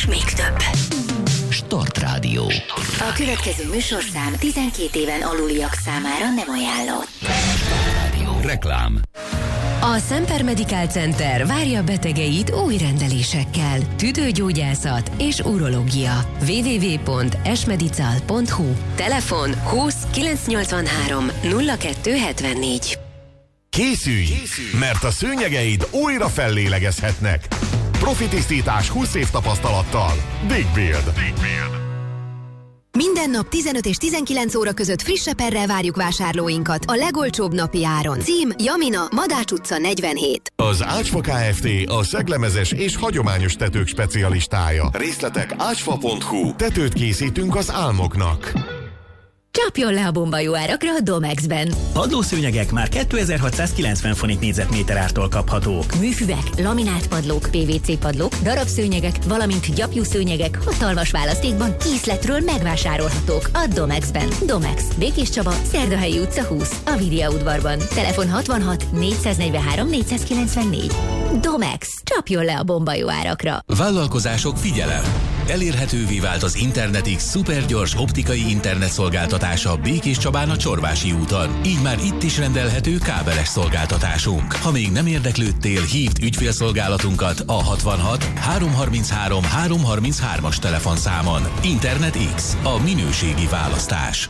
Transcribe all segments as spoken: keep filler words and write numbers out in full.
és még több. Start Rádió. A következő műsorszám tizenkét éven aluliak számára nem ajánlott. Reklám. A Semper Medical Center várja betegeit új rendelésekkel. Tüdőgyógyászat és urológia. double-u double-u double-u pont esmedical pont hu. Telefon húsz kilencszáznyolcvanhárom nulla kettő hetvennégy. Készülj, mert a szőnyegeid újra fellélegezhetnek. Profi tisztítás húsz év tapasztalattal. Digbuild. Minden nap tizenöt és tizenkilenc óra között friss seperrel várjuk vásárlóinkat a legolcsóbb napi áron. Cím Jamina, Madács utca negyvenhét. Az Ácsfa Kft. A szeglemezes és hagyományos tetők specialistája. Részletek ácsfa pont hu. Tetőt készítünk az álmoknak. Csapjon le a bomba jó árakra a Domexben. Padlószőnyegek már kétezer-hatszázkilencven forint négyzetméter ártól kaphatók. Műfüvek, laminált padlók, pé vé cé padlók, darabszőnyegek, valamint gyapjúszőnyegek hatalmas választékban készletről megvásárolhatók a Domexben. Domex, Békés Csaba, Szerdahelyi utca húsz, a Viria udvarban. Telefon hatvanhat négyszáznegyvenhárom négyszázkilencvennégy. Domex, csapjon le a bomba jó árakra. Vállalkozások, figyelem! Elérhetővé vált az Internetix szupergyors optikai internetszolgáltatása Békés Csabán a Csorvási úton. Így már itt is rendelhető kábeles szolgáltatásunk. Ha még nem érdeklődtél, hívd ügyfélszolgálatunkat a hatvanhat háromszázharminchárom háromszázharminchárom-as telefonszámon. Internetix, a minőségi választás.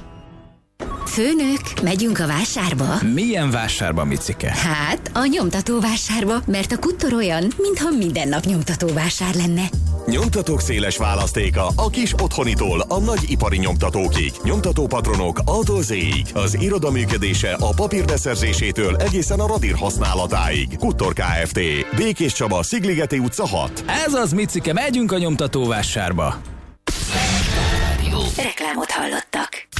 Főnök, megyünk a vásárba? Milyen vásárba, Micike? Hát, a nyomtatóvásárba, mert a Kuttor olyan, mintha minden nap nyomtatóvásár lenne. Nyomtatók széles választéka a kis otthonitól a nagy ipari nyomtatókig. Nyomtatópatronok A-tól Z-ig. Az iroda működése a papír beszerzésétől egészen a radír használatáig. Kuttor Kft. Békés Csaba, Szigligeti utca hat. Ez az, Micike, megyünk a nyomtatóvásárba. Reklámot hallottak.